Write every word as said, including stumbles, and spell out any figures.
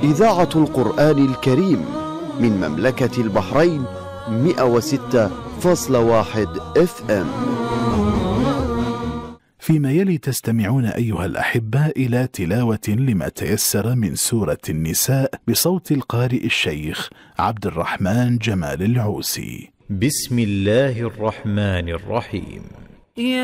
إذاعة القرآن الكريم من مملكة البحرين مئة وستة فاصلة واحد اف ام. فيما يلي تستمعون أيها الأحبة إلى تلاوة لما تيسر من سورة النساء بصوت القارئ الشيخ عبد الرحمن جمال العوسي. بسم الله الرحمن الرحيم.